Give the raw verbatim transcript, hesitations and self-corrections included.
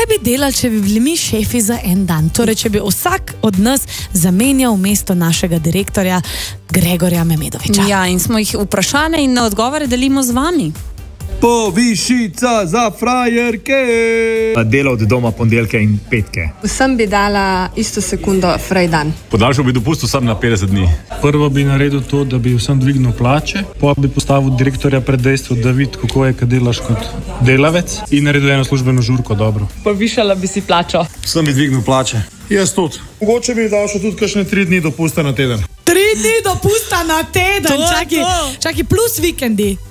Kaj bi delali, če bi bili mi šefi za en dan? Torej, če bi vsak od nas zamenjal mesto našega direktorja Gregorja Memedoviča. Ja, in smo jih vprašane in na odgovore delimo z vami. Povišica za frajerke. Delo od doma ponedeljke in petke. Vsem bi dala isto sekundo fraj dan. Podaljšal bi dopust vsem na petdeset dni. Prvo bi naredil to, da bi vsem dvignil plače, pa bi postavil direktorja pred dejstvo, da vidi, kako je, kad delaš kot delavec in naredil eno službeno žurko dobro. Povišala bi si plačo. Vsem bi dvignil plače. Jaz tudi. Mogoče bi dal še tudi kakšne tri dni dopusta na teden. Tri dni dopusta na teden, To, čaki, to. čaki plus vikendi.